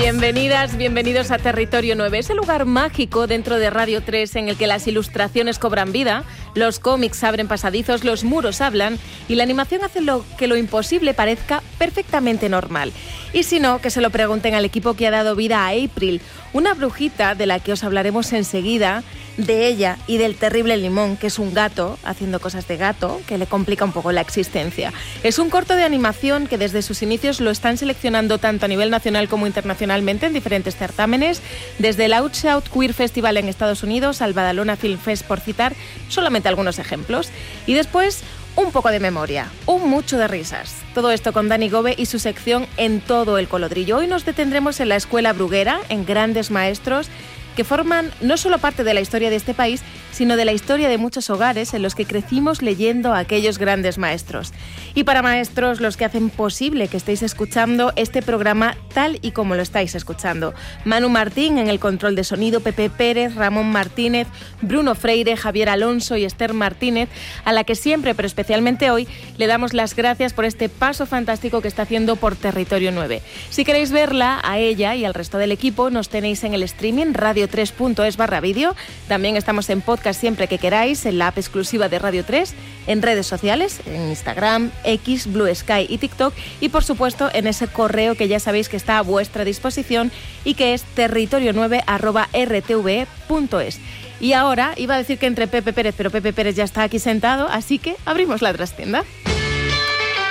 Bienvenidas, bienvenidos a Territorio 9, ese lugar mágico dentro de Radio 3 en el que las ilustraciones cobran vida, los cómics abren pasadizos, los muros hablan y la animación hace que lo imposible parezca perfectamente normal. Y si no, que se lo pregunten al equipo que ha dado vida a April, una brujita de la que os hablaremos enseguida, de ella y del terrible Limón, que es un gato haciendo cosas de gato, que le complica un poco la existencia. Es un corto de animación que desde sus inicios lo están seleccionando tanto a nivel nacional como internacionalmente en diferentes certámenes, desde el Outshout Queer Festival en Estados Unidos al Badalona Film Fest, por citar solamente algunos ejemplos. Y después, un poco de memoria, un mucho de risas. Todo esto con Dani Gobe y su sección En todo el colodrillo. Hoy nos detendremos en la Escuela Bruguera, en grandes maestros que forman no solo parte de la historia de este país, sino de la historia de muchos hogares en los que crecimos leyendo a aquellos grandes maestros. Y para maestros, los que hacen posible que estéis escuchando este programa tal y como lo estáis escuchando. Manu Martín en el control de sonido, Pepe Pérez, Ramón Martínez, Bruno Freire, Javier Alonso y Esther Martínez, a la que siempre, pero especialmente hoy, le damos las gracias por este paso fantástico que está haciendo por Territorio 9. Si queréis verla, a ella y al resto del equipo, nos tenéis en el streaming radio3.es/vídeo. También estamos en podcast siempre que queráis, en la app exclusiva de Radio 3, en redes sociales, en Instagram, X, Blue Sky y TikTok, y por supuesto en ese correo que ya sabéis que está a vuestra disposición y que es territorio9@rtve.es. Y ahora iba a decir que entre Pepe Pérez, pero Pepe Pérez ya está aquí sentado, así que abrimos la trastienda.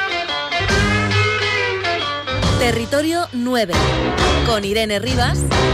Territorio 9, con Irene Rivas